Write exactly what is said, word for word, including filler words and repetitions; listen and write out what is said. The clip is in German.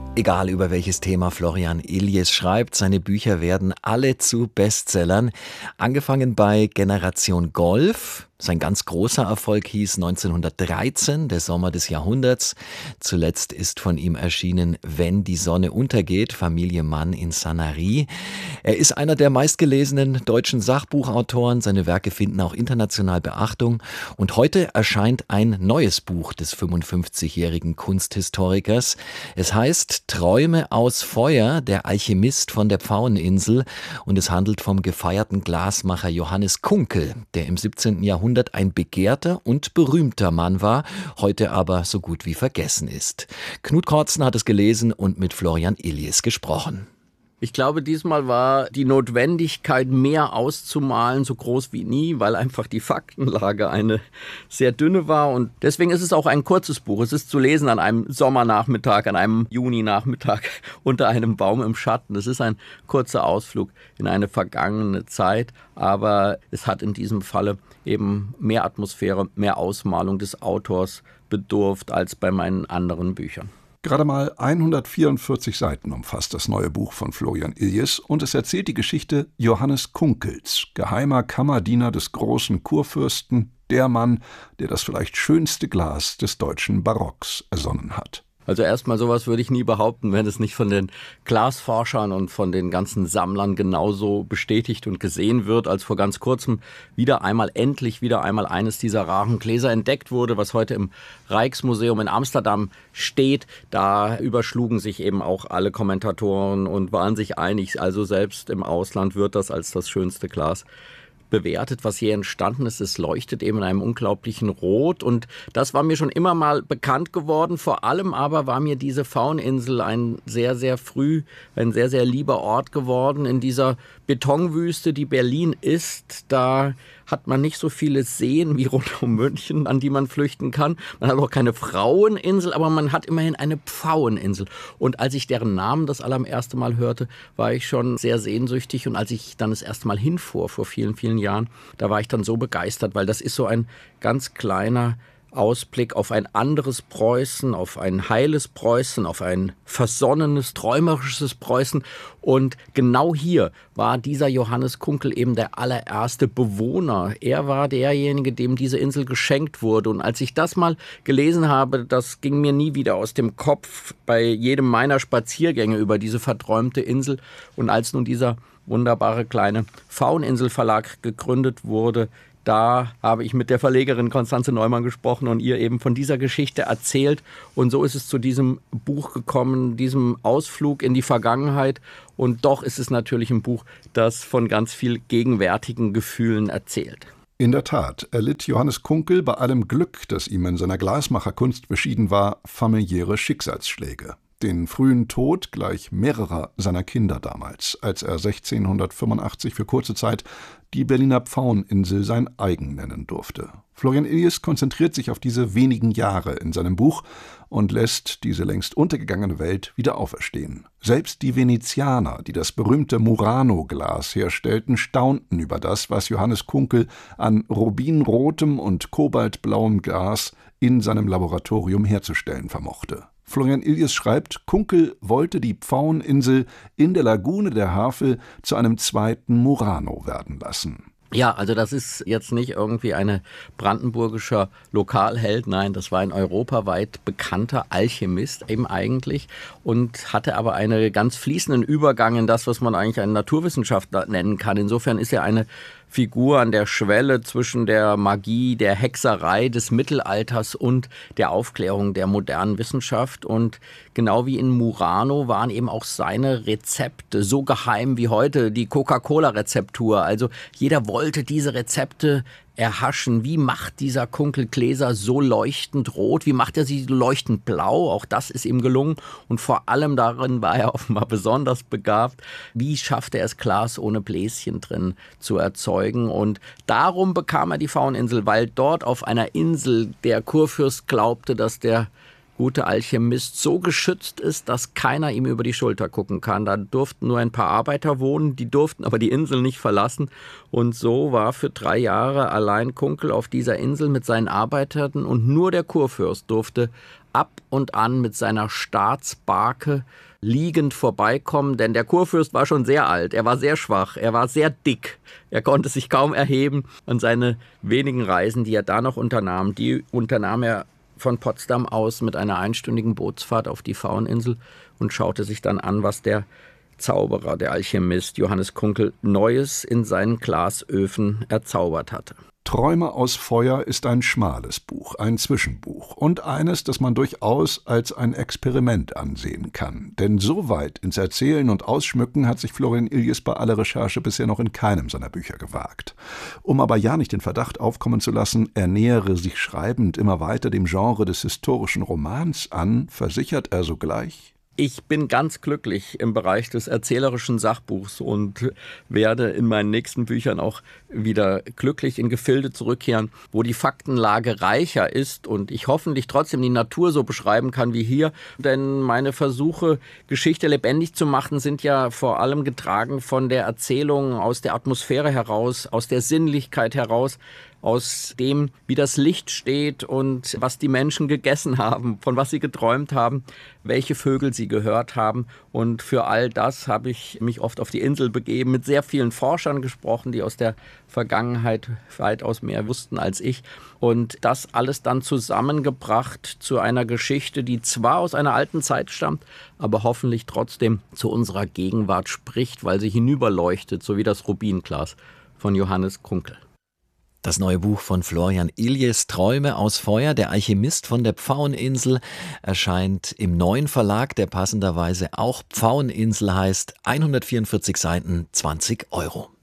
Egal über welches Thema Florian Illies schreibt, seine Bücher werden alle zu Bestsellern. Angefangen bei Generation Golf. Sein ganz großer Erfolg hieß neunzehnhundertdreizehn, der Sommer des Jahrhunderts. Zuletzt ist von ihm erschienen Wenn die Sonne untergeht, Familie Mann in Sanary. Er ist einer der meistgelesenen deutschen Sachbuchautoren. Seine Werke finden auch international Beachtung. Und heute erscheint ein neues Buch des fünfundfünfzigjährigen Kunsthistorikers. Es heißt Träume aus Feuer, der Alchemist von der Pfaueninsel. Und es handelt vom gefeierten Glasmacher Johannes Kunkel, der im siebzehnten Jahrhundert ein begehrter und berühmter Mann war, heute aber so gut wie vergessen ist. Knut Kortzen hat es gelesen und mit Florian Illies gesprochen. Ich glaube, diesmal war die Notwendigkeit, mehr auszumalen, so groß wie nie, weil einfach die Faktenlage eine sehr dünne war. Und deswegen ist es auch ein kurzes Buch. Es ist zu lesen an einem Sommernachmittag, an einem Juninachmittag unter einem Baum im Schatten. Es ist ein kurzer Ausflug in eine vergangene Zeit, aber es hat in diesem Falle eben mehr Atmosphäre, mehr Ausmalung des Autors bedurft als bei meinen anderen Büchern. Gerade mal hundertvierundvierzig Seiten umfasst das neue Buch von Florian Illies und es erzählt die Geschichte Johannes Kunkels, geheimer Kammerdiener des großen Kurfürsten, der Mann, der das vielleicht schönste Glas des deutschen Barocks ersonnen hat. Also erstmal, sowas würde ich nie behaupten, wenn es nicht von den Glasforschern und von den ganzen Sammlern genauso bestätigt und gesehen wird, als vor ganz kurzem wieder einmal, endlich wieder einmal eines dieser raren Gläser entdeckt wurde, was heute im Rijksmuseum in Amsterdam steht. Da überschlugen sich eben auch alle Kommentatoren und waren sich einig, also selbst im Ausland wird das als das schönste Glas bewertet, was hier entstanden ist. Es leuchtet eben in einem unglaublichen Rot und das war mir schon immer mal bekannt geworden. Vor allem aber war mir diese Pfaueninsel ein sehr, sehr früh, ein sehr, sehr lieber Ort geworden. In dieser Betonwüste, die Berlin ist, da hat man nicht so viele Seen wie rund um München, an die man flüchten kann. Man hat auch keine Fraueninsel, aber man hat immerhin eine Pfaueninsel. Und als ich deren Namen das allererste Mal hörte, war ich schon sehr sehnsüchtig. Und als ich dann das erste Mal hinfuhr, vor vielen, vielen Jahren, da war ich dann so begeistert, weil das ist so ein ganz kleiner Ausblick auf ein anderes Preußen, auf ein heiles Preußen, auf ein versonnenes, träumerisches Preußen. Und genau hier war dieser Johannes Kunkel eben der allererste Bewohner. Er war derjenige, dem diese Insel geschenkt wurde. Und als ich das mal gelesen habe, das ging mir nie wieder aus dem Kopf bei jedem meiner Spaziergänge über diese verträumte Insel. Und als nun dieser wunderbare kleine Pfaueninsel-Verlag gegründet wurde, da habe ich mit der Verlegerin Konstanze Neumann gesprochen und ihr eben von dieser Geschichte erzählt. Und so ist es zu diesem Buch gekommen, diesem Ausflug in die Vergangenheit. Und doch ist es natürlich ein Buch, das von ganz viel gegenwärtigen Gefühlen erzählt. In der Tat erlitt Johannes Kunkel bei allem Glück, das ihm in seiner Glasmacherkunst beschieden war, familiäre Schicksalsschläge. Den frühen Tod gleich mehrerer seiner Kinder damals, als er sechzehnhundertfünfundachtzig für kurze Zeit die Berliner Pfaueninsel sein eigen nennen durfte. Florian Illies konzentriert sich auf diese wenigen Jahre in seinem Buch und lässt diese längst untergegangene Welt wieder auferstehen. Selbst die Venezianer, die das berühmte Murano-Glas herstellten, staunten über das, was Johannes Kunkel an rubinrotem und kobaltblauem Glas in seinem Laboratorium herzustellen vermochte. Florian Illies schreibt, Kunkel wollte die Pfaueninsel in der Lagune der Havel zu einem zweiten Murano werden lassen. Ja, also das ist jetzt nicht irgendwie ein brandenburgischer Lokalheld, nein, das war ein europaweit bekannter Alchemist eben eigentlich und hatte aber einen ganz fließenden Übergang in das, was man eigentlich einen Naturwissenschaftler nennen kann. Insofern ist er eine Figur an der Schwelle zwischen der Magie, der Hexerei des Mittelalters und der Aufklärung der modernen Wissenschaft. Und genau wie in Murano waren eben auch seine Rezepte so geheim wie heute die Coca-Cola-Rezeptur. Also jeder wollte diese Rezepte erhaschen. Wie macht dieser Kunkel Gläser so leuchtend rot? Wie macht er sie leuchtend blau? Auch das ist ihm gelungen. Und vor allem darin war er offenbar besonders begabt. Wie schafft er es, Glas ohne Bläschen drin zu erzeugen? Und darum bekam er die Pfaueninsel, weil dort auf einer Insel der Kurfürst glaubte, dass der gute Alchemist so geschützt ist, dass keiner ihm über die Schulter gucken kann. Da durften nur ein paar Arbeiter wohnen, die durften aber die Insel nicht verlassen. Und so war für drei Jahre allein Kunkel auf dieser Insel mit seinen Arbeitern und nur der Kurfürst durfte ab und an mit seiner Staatsbarke liegend vorbeikommen, denn der Kurfürst war schon sehr alt, er war sehr schwach, er war sehr dick, er konnte sich kaum erheben und seine wenigen Reisen, die er da noch unternahm, die unternahm er von Potsdam aus mit einer einstündigen Bootsfahrt auf die Pfaueninsel und schaute sich dann an, was der Zauberer, der Alchemist Johannes Kunkel Neues in seinen Glasöfen erzaubert hatte. Träume aus Feuer ist ein schmales Buch, ein Zwischenbuch und eines, das man durchaus als ein Experiment ansehen kann. Denn so weit ins Erzählen und Ausschmücken hat sich Florian Illies bei aller Recherche bisher noch in keinem seiner Bücher gewagt. Um aber ja nicht den Verdacht aufkommen zu lassen, er nähere sich schreibend immer weiter dem Genre des historischen Romans an, versichert er sogleich: Ich bin ganz glücklich im Bereich des erzählerischen Sachbuchs und werde in meinen nächsten Büchern auch wieder glücklich in Gefilde zurückkehren, wo die Faktenlage reicher ist und ich hoffentlich trotzdem die Natur so beschreiben kann wie hier. Denn meine Versuche, Geschichte lebendig zu machen, sind ja vor allem getragen von der Erzählung aus der Atmosphäre heraus, aus der Sinnlichkeit heraus, aus dem, wie das Licht steht und was die Menschen gegessen haben, von was sie geträumt haben, welche Vögel sie gehört haben. Und für all das habe ich mich oft auf die Insel begeben, mit sehr vielen Forschern gesprochen, die aus der Vergangenheit weitaus mehr wussten als ich. Und das alles dann zusammengebracht zu einer Geschichte, die zwar aus einer alten Zeit stammt, aber hoffentlich trotzdem zu unserer Gegenwart spricht, weil sie hinüberleuchtet, so wie das Rubinglas von Johannes Kunkel. Das neue Buch von Florian Illies, Träume aus Feuer, der Alchemist von der Pfaueninsel, erscheint im neuen Verlag, der passenderweise auch Pfaueninsel heißt. hundertvierundvierzig Seiten, zwanzig Euro.